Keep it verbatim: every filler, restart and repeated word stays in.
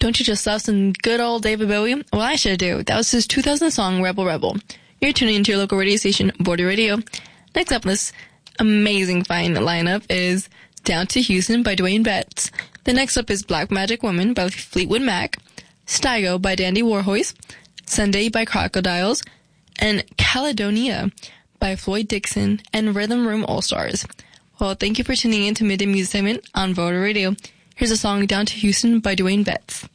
Don't you just love some good old David Bowie? Well, I sure do. That was his two thousand song, Rebel Rebel. You're tuning into your local radio station, Border Radio. Next up on this amazing fine lineup is Down to Houston by Dwayne Betts. The next up is Black Magic Woman by Fleetwood Mac, Stygo by Dandy Warhols, Sunday by Crocodiles, and Caledonia by Floyd Dixon and Rhythm Room All-Stars. Well, thank you for tuning in to Midday Music Segment on Border Radio. Here's a song Down to Houston by Dwayne Betts.